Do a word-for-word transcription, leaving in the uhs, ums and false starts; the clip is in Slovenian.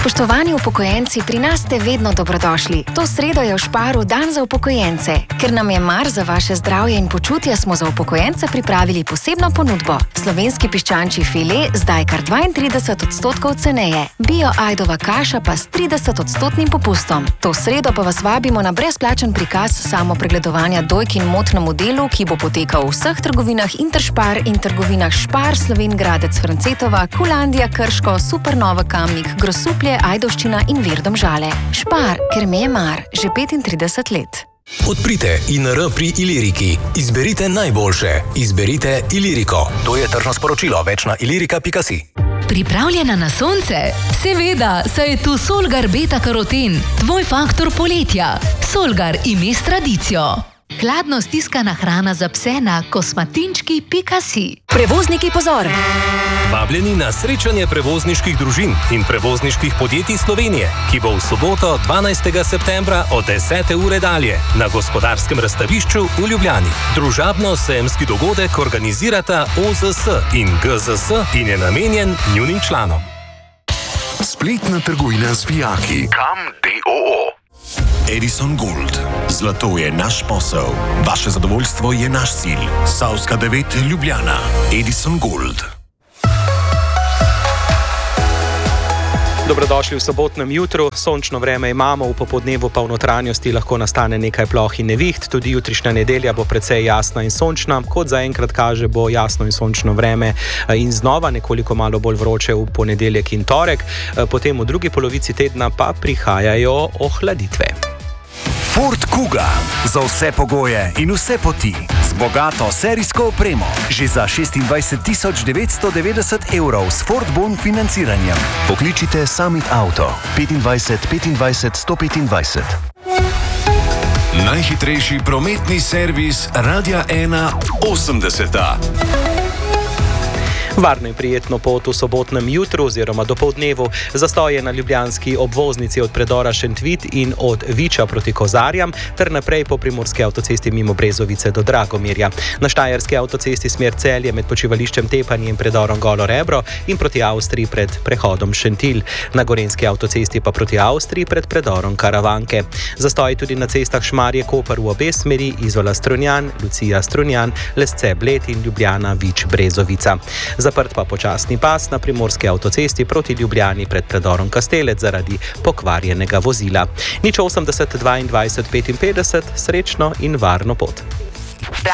Spoštovani upokojenci, pri nas ste vedno dobrodošli. To sredo je v Šparu dan za upokojence. Ker nam je mar za vaše zdravje in počutje, smo za upokojence pripravili posebno ponudbo. Slovenski piščančji file zdaj kar dvaintrideset odstotkov ceneje. Bio ajdova kaša pa s trideset odstotnim popustom. To sredo pa vas vabimo na brezplačen prikaz samopregledovanja dojk in mot na modelu, ki bo potekal v vseh trgovinah Interšpar in trgovinah Špar, Slovenj Gradec, Francetova, Kulandija, Krško, Supernova Kamnik, Grosuplje, Ajdovščina in Vir Domžale. Špar, ker me je mar, že petintrideset let. Odprite I N R pri Iliriki. Izberite najboljše. Izberite Iliriko. To je tržno sporočilo. Več na ilirika pika si. Pripravljena na sonce? Seveda, saj je tu Solgar Beta Karoten, tvoj faktor poletja. Solgar ime s tradicijo. Hladno stiskana hrana za pse na kosmatinčki pika si. Prevozniki, pozor! Vabljeni na srečanje prevozniških družin in prevozniških podjetij Slovenije, ki bo v soboto dvanajstega septembra od desete ure dalje na Gospodarskem razstavišču v Ljubljani. Družabno-sejemski dogodek organizirata O Z S in G Z S in je namenjen njunim članom. Spletna trgovina z vijaki. Kam D O O. Edison Gold. Zlato je naš posel. Vaše zadovoljstvo je naš cilj. Savska devet Ljubljana. Edison Gold. Dobrodošli v sobotnem jutru. Sončno vreme imamo, v popodnevu pa v notranjosti lahko nastane nekaj ploh in neviht. Tudi jutrišnja nedelja bo precej jasna in sončna. Kot zaenkrat kaže, bo jasno in sončno vreme in znova nekoliko malo bolj vroče v ponedeljek in torek. Potem v drugi polovici tedna pa prihajajo ohladitve. Ford Kuga. Za vse pogoje in vse poti. Z bogato serijsko opremo. Že za šestindvajset tisoč devetsto devetdeset evrov s Ford Bon financiranjem. Pokličite Summit Auto. petindvajset petindvajset sto petindvajset. Najhitrejši prometni servis Radia ena osemdeseta. Varno in prijetno pot v sobotnem jutru oziroma dopoldnevu. Zastoje na ljubljanski obvoznici od predora Šentvit in od Viča proti Kozarjam ter naprej po primorski avtocesti mimo Brezovice do Dragomirja. Na štajerski avtocesti smer Celje med počivališčem Tepanje in predorom Golo Rebro in proti Avstriji pred prehodom Šentilj. Na gorenski avtocesti pa proti Avstriji pred predorom Karavanke. Zastoji tudi na cestah Šmarje-Koper v obe smeri, Izola Strunjan, Lucija Strunjan, Lesce Bled in Ljubljana Vič Brezovica. Zaprt pa počasni pas na primorski avtocesti proti Ljubljani pred predorom Kastelec zaradi pokvarjenega vozila. Nič osemdeset dvaindvajset petinpetdeset, srečno in varno pot.